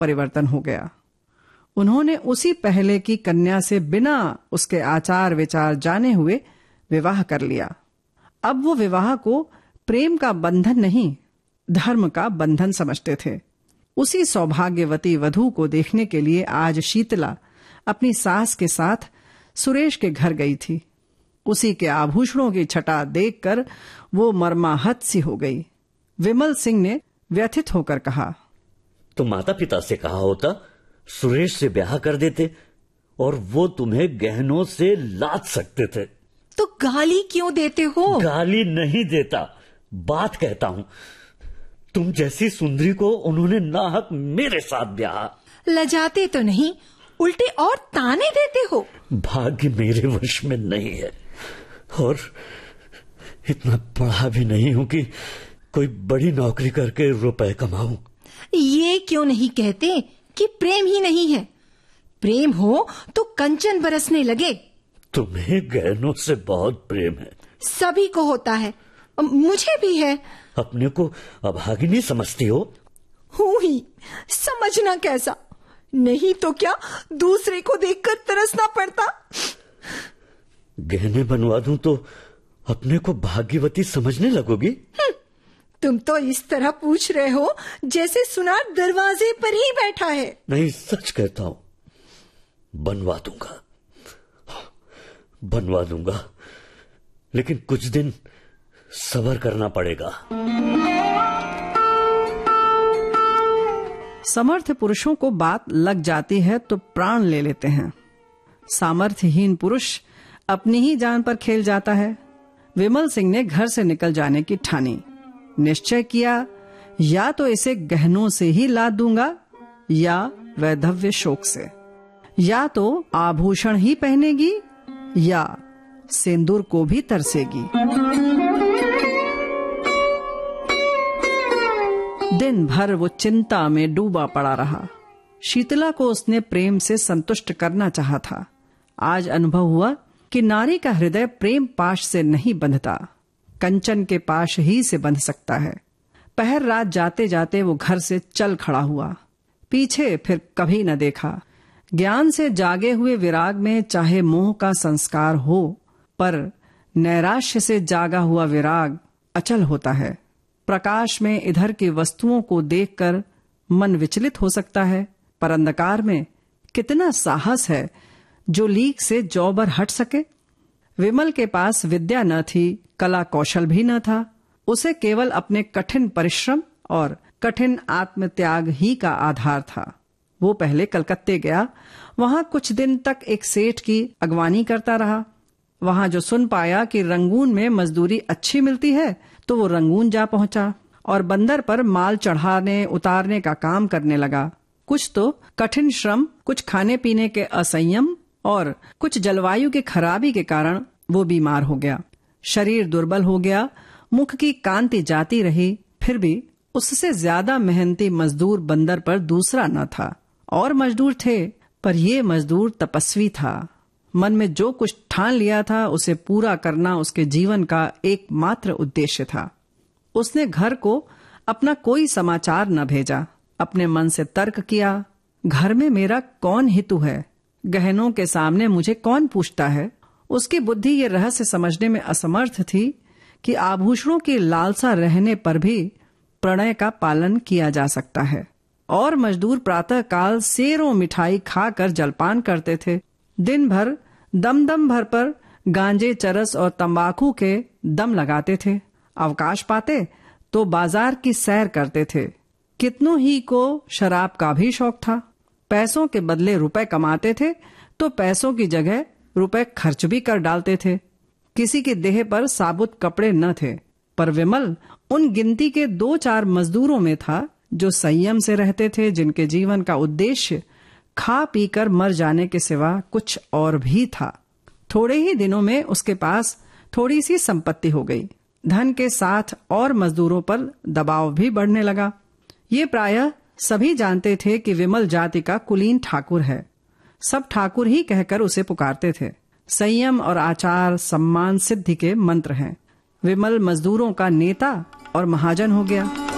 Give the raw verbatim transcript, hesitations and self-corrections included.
परिवर्तन हो गया। उन्होंने उसी पहले की कन्या से बिना उसके आचार विचार जाने हुए विवाह कर लिया। अब वो विवाह को प्रेम का बंधन नहीं, धर्म का बंधन समझते थे। उसी सौभाग्यवती वधू को देखने के लिए आज शीतला अपनी सास के साथ सुरेश के घर गई थी। उसी के आभूषणों की छटा देखकर वो मर्माहत सी हो गई। विमल सिंह ने व्यथित होकर कहा, तो माता पिता से कहा होता सुरेश से ब्याह कर देते और वो तुम्हें गहनों से लाद सकते थे। तो गाली क्यों देते हो? गाली नहीं देता, बात कहता हूं। तुम जैसी सुंदरी को उन्होंने नाहक मेरे साथ ब्याह। लजाते तो नहीं, उल्टे और ताने देते हो। भाग्य मेरे वश में नहीं है और इतना पढ़ा भी नहीं हूं कि कोई बड़ी नौकरी करके रुपए कमाऊं। ये क्यों नहीं कहते कि प्रेम ही नहीं है? प्रेम हो तो कंचन बरसने लगे। तुम्हें गहनों से बहुत प्रेम है। सभी को होता है, मुझे भी है। अपने को अभागिनी समझती हो? हूं ही, समझना कैसा? नहीं तो क्या दूसरे को देखकर तरसना पड़ता। गहने बनवा दूं तो अपने को भाग्यवती समझने लगोगी? तुम तो इस तरह पूछ रहे हो जैसे सुनार दरवाजे पर ही बैठा है। नहीं, सच कहता हूं, बनवा दूंगा, बनवा दूंगा, लेकिन कुछ दिन सब्र करना पड़ेगा। समर्थ पुरुषों को बात लग जाती है तो प्राण ले लेते हैं। सामर्थ्यहीन पुरुष अपनी ही जान पर खेल जाता है। विमल सिंह ने घर से निकल जाने की ठानी। निश्चय किया, या तो इसे गहनों से ही लाद दूंगा या वैधव्य शोक से, या तो आभूषण ही पहनेगी या सिंदूर को भी तरसेगी। दिन भर वो चिंता में डूबा पड़ा रहा। शीतला को उसने प्रेम से संतुष्ट करना चाहा था। आज अनुभव हुआ कि नारी का हृदय प्रेम पाश से नहीं बंधता, कंचन के पाश ही से बंध सकता है। पहर रात जाते जाते वो घर से चल खड़ा हुआ, पीछे फिर कभी न देखा। ज्ञान से जागे हुए विराग में चाहे मोह का संस्कार हो, पर नैराश्य से जागा हुआ विराग अचल होता है। प्रकाश में इधर की वस्तुओं को देखकर मन विचलित हो सकता है, पर अंधकार में कितना साहस है जो लीक से जौबर हट सके। विमल के पास विद्या न थी, कला कौशल भी न था। उसे केवल अपने कठिन परिश्रम और कठिन आत्मत्याग ही का आधार था। वो पहले कलकत्ते गया, वहां कुछ दिन तक एक सेठ की अगवानी करता रहा। वहां जो सुन पाया कि रंगून में मजदूरी अच्छी मिलती है तो वो रंगून जा पहुंचा और बंदर पर माल चढ़ाने उतारने का काम करने लगा। कुछ तो कठिन श्रम, कुछ खाने पीने के असंयम और कुछ जलवायु की खराबी के कारण वो बीमार हो गया। शरीर दुर्बल हो गया, मुख की कांति जाती रही, फिर भी उससे ज्यादा मेहनती मजदूर बंदर पर दूसरा न था। और मजदूर थे, पर ये मजदूर तपस्वी था। मन में जो कुछ ठान लिया था उसे पूरा करना उसके जीवन का एकमात्र उद्देश्य था। उसने घर को अपना कोई समाचार न भेजा। अपने मन से तर्क किया, घर में मेरा कौन हितु है, गहनों के सामने मुझे कौन पूछता है। उसकी बुद्धि ये रहस्य समझने में असमर्थ थी कि आभूषणों की लालसा रहने पर भी प्रणय का पालन किया जा सकता है। और मजदूर प्रातः काल सेरों मिठाई खाकर जलपान करते थे। दिन भर दम दम भर पर गांजे, चरस और तंबाकू के दम लगाते थे। अवकाश पाते तो बाजार की सैर करते थे। कितनों ही को शराब का भी शौक था। पैसों के बदले रुपए कमाते थे तो पैसों की जगह रुपए खर्च भी कर डालते थे। किसी की देह पर साबुत कपड़े न थे, पर विमल उन गिनती के दो चार मजदूरों में था जो संयम से रहते थे, जिनके जीवन का उद्देश्य खा पीकर मर जाने के सिवा कुछ और भी था। थोड़े ही दिनों में उसके पास थोड़ी सी संपत्ति हो गई। धन के साथ और मजदूरों पर दबाव भी बढ़ने लगा। ये प्रायः सभी जानते थे कि विमल जाति का कुलीन ठाकुर है। सब ठाकुर ही कहकर उसे पुकारते थे। संयम और आचार सम्मान सिद्धि के मंत्र हैं। विमल मजदूरों का नेता और महाजन हो गया।